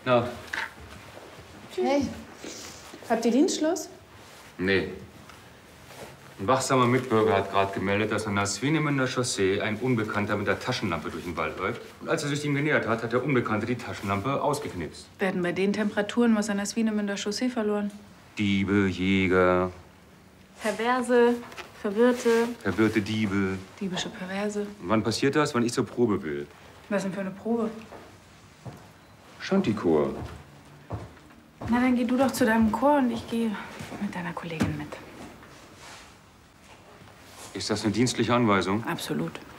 Na? Hey, habt ihr Dienstschluss? Nee. Ein wachsamer Mitbürger hat gerade gemeldet, dass an der Swinemünder Chaussee ein Unbekannter mit der Taschenlampe durch den Wald läuft. Und als er sich ihm genähert hat, hat der Unbekannte die Taschenlampe ausgeknipst. Werden bei den Temperaturen was an der Swinemünder Chaussee verloren? Diebe, Jäger. Perverse, Verwirrte. Verwirrte Diebe. Diebische Perverse. Und wann passiert das? Wann ich zur Probe will. Was denn für eine Probe? Chantichor. Na, dann geh du doch zu deinem Chor und ich gehe mit deiner Kollegin mit. Ist das eine dienstliche Anweisung? Absolut.